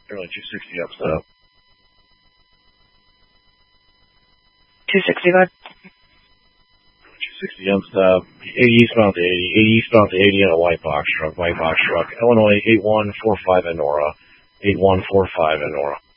Early 260 up stop. 260, bud. 260 up stop. 80 eastbound to 80. 80 eastbound to 80 on a white box truck. White box truck. Illinois 8145 Enora. 8145 Enora.